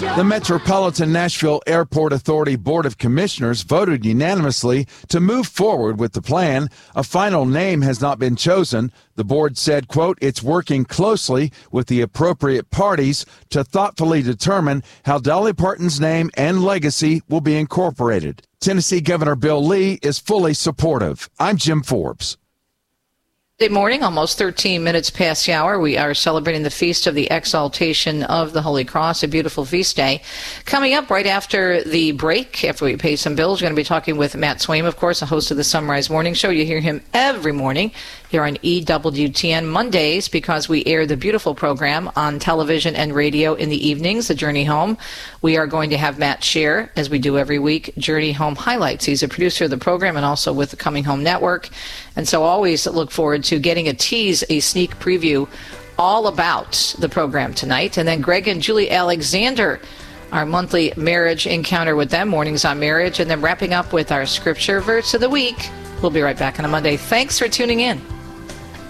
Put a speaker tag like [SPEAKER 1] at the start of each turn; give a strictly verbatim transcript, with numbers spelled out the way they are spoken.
[SPEAKER 1] The Metropolitan Nashville Airport Authority Board of Commissioners voted unanimously to move forward with the plan. A final name has not been chosen. The board said, quote, it's working closely with the appropriate parties to thoughtfully determine how Dolly Parton's name and legacy will be incorporated. Tennessee Governor Bill Lee is fully supportive. I'm Jim Forbes.
[SPEAKER 2] Good morning, almost thirteen minutes past the hour. We are celebrating the Feast of the Exaltation of the Holy Cross, a beautiful feast day. Coming up right after the break, after we pay some bills, we're going to be talking with Matt Swaim, of course, the host of the Sunrise Morning Show. You hear him every morning here on E W T N Mondays because we air the beautiful program on television and radio in the evenings, The Journey Home. We are going to have Matt share, as we do every week, Journey Home highlights. He's a producer of the program and also with the Coming Home Network. And so always look forward to getting a tease, a sneak preview all about the program tonight. And then Greg and Julie Alexander, our monthly marriage encounter with them, Mornings on Marriage, and then wrapping up with our scripture verse of the week. We'll be right back on a Monday. Thanks for tuning in.